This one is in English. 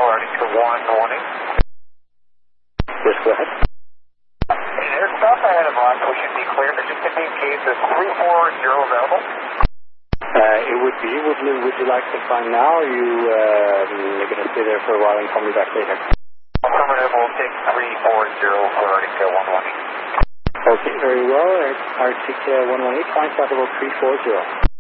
Arctica 118. Yes, go ahead. There's stuff ahead of us, we should be clear, but just in case, is 340 available? It would be. Would you like to find now, or you going to stay there for a while and call me back later? Affirmative, we'll take 340 for Arctica 118. Okay, very well. Arctica 118, fine, talk about 340.